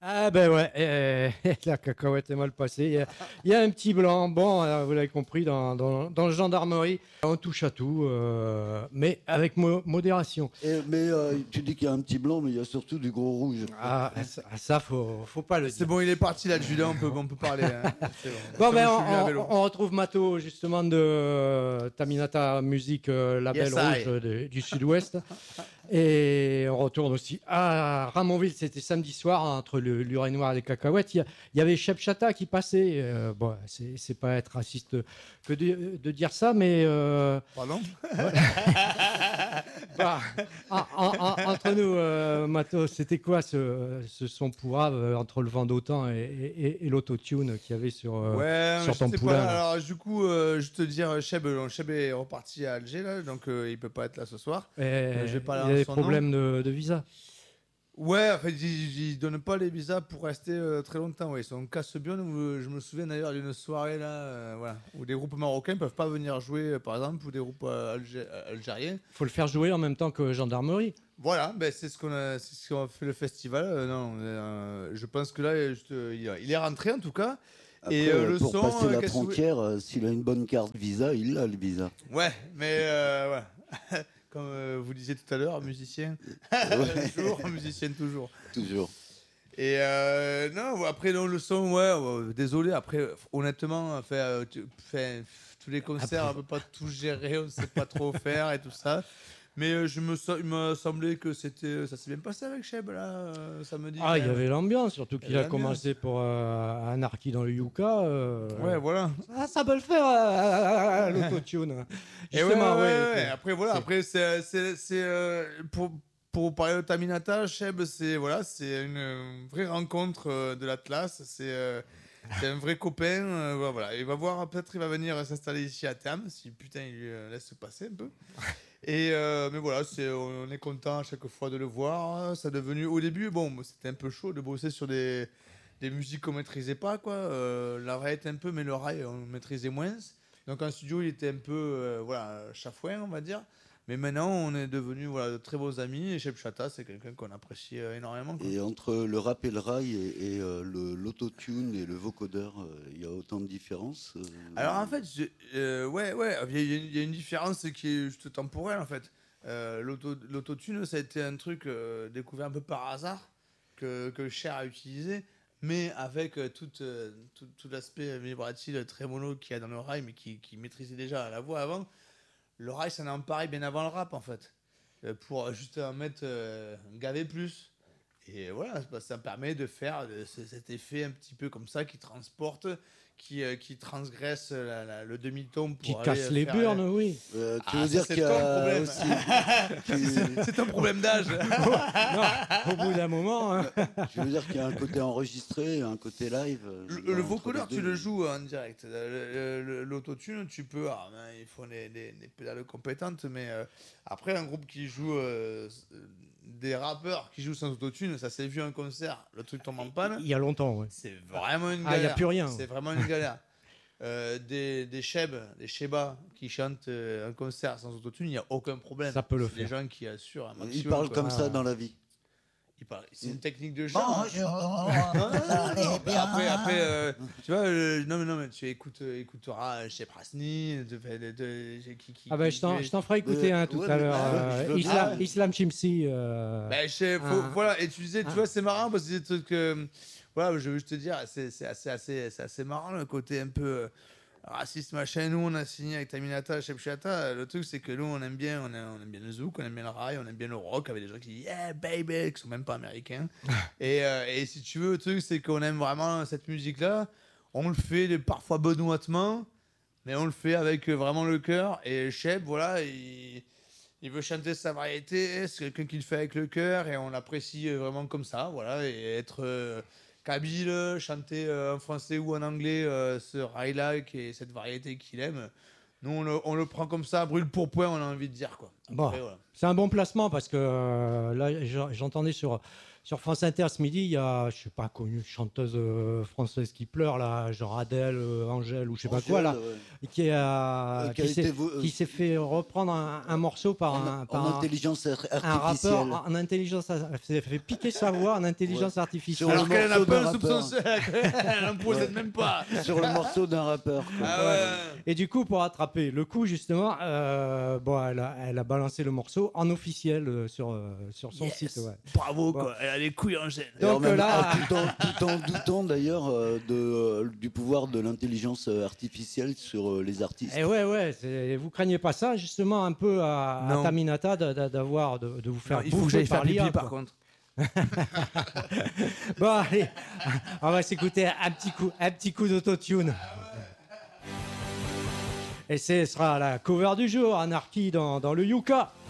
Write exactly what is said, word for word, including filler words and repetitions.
Ah ben ouais, euh, la cacahuète est mal passée. Il y a, il y a un petit blanc. Bon, euh, vous l'avez compris, dans, dans, dans le gendarmerie, on touche à tout, euh, mais avec mo- modération. Et, mais euh, tu dis qu'il y a un petit blanc, mais il y a surtout du gros rouge. Ah, ça, ça, faut, faut pas le C'est dire. bon, il est parti là, Julien, on peut, on peut parler. Hein. C'est bon. Bon, Comme ben, je on, suis venu à vélo. on- on retrouve Mato, justement, de euh, Taminata Music, euh, label Yes, rouge I. euh, de- du Sud-Ouest. Et on retourne aussi à Ramonville, c'était samedi soir, entre le l'urée noire et les cacahuètes. Il y, a- il y avait Cheb Chata qui passait. Euh, bon, c'est c'est pas être raciste que de, de dire ça, mais euh, Pardon. bah, en- en- en- entre nous, euh, Mato, c'était quoi ce, ce son pourrave euh, entre le vent d'autant et, et- et l'autotune qu'il y avait sur, euh, Ouais, sur je ton sais poulain pas. là. Alors, du coup, euh, je te dire, Cheb, euh, Cheb est reparti à Alger, là, donc euh, il peut pas être là ce soir. Et Euh, je vais pas il y aller a en des son problèmes de, de visa. Ouais, en fait, ils, ils donnent pas les visas pour rester euh, très longtemps. Ouais. Ils sont casse-bien. où, Je me souviens d'ailleurs d'une soirée là, euh, voilà, où des groupes marocains peuvent pas venir jouer, euh, par exemple, ou des groupes euh, algé- euh, algériens. Faut le faire jouer en même temps que gendarmerie. Voilà, ben c'est ce qu'on a, c'est ce qu'on fait le festival. Euh, non, euh, je pense que là, juste, euh, il il est rentré en tout cas. Après, Et euh, le pour son, passer euh, la qu'est-ce que vous- frontière, euh, s'il a une bonne carte Visa, il a le visa. Ouais, mais euh, voilà. Comme euh, vous disiez tout à l'heure, musicien toujours, musicienne toujours. Toujours. Et euh, non, après non, le son, ouais, ouais, désolé. Après, honnêtement, enfin, euh, tu- enfin, tous les concerts, on peut pas tout gérer, on sait pas trop faire et tout ça. Mais euh, je me, so- il m'a semblé que c'était, ça s'est bien passé avec Cheb là, euh, samedi. Ah, quand il y même. avait l'ambiance, surtout Il y qu'il avait a l'ambiance. commencé pour euh, Anarchy dans le Yuka. euh, Ouais, voilà. Ah, ça peut le faire, euh, l'autotune. Et ouais, Justement, ouais, ouais, ouais, c'est- Après, voilà, c'est- après, c'est, c'est, c'est, euh, pour, pour parler de Taminata, Cheb, c'est, voilà, c'est une euh, vraie rencontre euh, de l'Atlas. C'est, euh, c'est un vrai copain. euh, voilà, voilà. Il va voir, peut-être il va venir s'installer ici à terme, si putain il lui euh, laisse passer un peu. Et euh, mais voilà, c'est, on est content à chaque fois de le voir. Ça est devenu, au début, bon, c'était un peu chaud de bosser sur des, des musiques qu'on maîtrisait pas, quoi. Euh, la raïette un peu, mais le rail, on maîtrisait moins. Donc en studio, il était un peu, euh, voilà, chafouin, on va dire. Mais maintenant, on est devenus voilà, de très beaux amis. Et Cheb Chata, c'est quelqu'un qu'on apprécie euh, énormément, quoi. Et entre le rap et le rail et, et, euh, le- l'autotune et le vocodeur, euh, il y a autant de différences. euh, Alors en fait, je- euh, ouais, ouais, il y, a- il y a une- il y a une différence qui est juste temporelle en fait. Euh, l'auto- L'autotune, ça a été un truc euh, découvert un peu par hasard que, que Cher a utilisé, mais avec euh, tout, euh, tout, tout l'aspect vibratile, trémolo qu'il y a dans le rail, mais qui, qui maîtrisait déjà la voix avant. Le rail s'en est emparé bien avant le rap en fait, euh, pour juste en mettre euh, gaver plus. Et voilà, bah, ça permet de faire de ce- cet effet un petit peu comme ça qui transporte, qui, euh, qui transgresse la- la- le demi-ton pour qui aller, casse euh, les faire burnes, oui. euh, tu Ah, veux ça, dire c'est qu'il y ton a problème. aussi. tu, C'est un problème d'âge. Non, au bout d'un moment, hein. tu veux dire qu'il y a un côté enregistré et un côté live. euh, Le, dans- le entre vocodeur, les tu deux. le joues en direct. Le- le- le- L'autotune, tu peux. Ah, ben, il faut des, des, des pédales compétentes, mais euh, après, un groupe qui joue. euh, des rappeurs qui jouent sans autotune, ça s'est vu en concert. Le truc tombe en panne. Il y a longtemps, ouais. C'est vraiment une galère. Ah, il y a plus rien. C'est vraiment une galère. Euh, des, des Cheb, des Sheba qui chantent euh, un concert sans autotune, il n'y a aucun problème. Ça peut le C'est des faire. gens qui assurent un maximum. Il parle quoi. comme Ah. ça dans la vie. Il parle- C'est une technique de chant. hein. Bonjour, Non, non, non, allez non. bien. Après, après euh, tu vois, euh, non, mais non, mais tu écoutes, euh, écouteras Cheb Rasni, de, de, de- qui, qui, Ah ben, je t'en, qui- je t'en ferai écouter Euh, un tout ouais, à mais l'heure. bah, euh, je veux Islam, bien. Islam Chimsi. euh, Ben, je sais, faut- Ah. voilà, et tu disais, tu Ah. vois, c'est marrant parce que c'est des trucs que, voilà, je veux juste te dire, c'est c'est assez, assez, c'est assez marrant le côté un peu euh, raciste machin. Nous, on a signé avec Taminata, Cheb Chata. Le truc, c'est que nous, on aime bien, on aime, on aime bien le zouk, on aime bien le rail, on aime bien le rock, avec des gens qui disent yeah baby, qui sont même pas américains. et, euh, et si tu veux, le truc, c'est qu'on aime vraiment cette musique-là. On le fait de- parfois benoîtement, mais on le fait avec euh, vraiment le cœur. Et Cheb, voilà, il. Il veut chanter sa variété, c'est quelqu'un qui le fait avec le cœur et on l'apprécie euh, vraiment comme ça, voilà, et être euh, kabyle, chanter euh, en français ou en anglais euh, ce rail-là qui est cette variété qu'il aime. Nous, on le, on le prend comme ça, brûle pour point, on a envie de dire, quoi. Bon, Après, voilà. c'est un bon placement parce que euh, là, j'en- j'entendais sur, sur France Inter ce midi, il y a, je sais pas, connue chanteuse euh, française qui pleure, là, genre Adèle, euh, Angèle ou je sais pas quoi, là, Angèle, ouais. qui, a, Euh, qui a qui s'est été vo- qui s'est fait reprendre un, un morceau par En, un, en par un, intelligence ar- un artificielle. rappeur en intelligence, elle s'est fait piquer sa voix en intelligence Ouais. artificielle. Sur Alors le qu'elle n'a morceau pas d'un un soupçon, rappeur. elle n'en possède même pas. Sur le morceau d'un rappeur. quoi. Ah ouais. Et du coup, pour attraper le coup, justement, euh, bon, elle, a, elle a balancé le morceau en officiel euh, sur, euh, sur son Yes. site. Ouais. Bravo, Bon. quoi. Elle a les couilles en gel. Et en Donc même- là- ah, tout, en, tout en doutant d'ailleurs euh, de, euh, du pouvoir de l'intelligence euh, artificielle sur euh, les artistes. Et ouais, ouais, c'est- vous craignez pas ça, justement, un peu à, à Non. Taminata, de, de- d'avoir, de, de vous faire Non, il faut que bouffer j'aille faire par l'I A, pipi, par quoi. contre. Bon, allez, on va s'écouter un petit coup, un petit coup d'autotune. Et ce sera la cover du jour, Anarchy dans, dans le Yuka.